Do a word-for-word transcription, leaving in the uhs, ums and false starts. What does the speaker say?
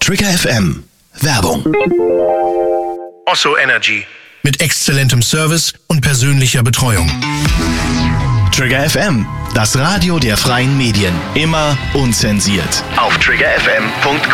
Trigger F M. Werbung. Osso Energy. Mit exzellentem Service und persönlicher Betreuung. Trigger F M, das Radio der freien Medien. Immer unzensiert. Auf trigger f m punkt com.